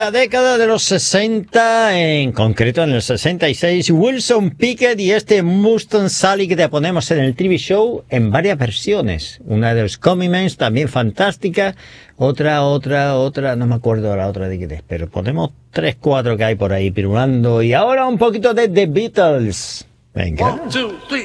La década de los 60, en concreto en el 66, Wilson Pickett y este Mustang Sally que te ponemos en el TV show en varias versiones. Una de los Comimans, también fantástica. Otra, no me acuerdo la otra de qué es, pero ponemos 3, 4 que hay por ahí pirulando. Y ahora un poquito de The Beatles. Venga. 1, 2, 3.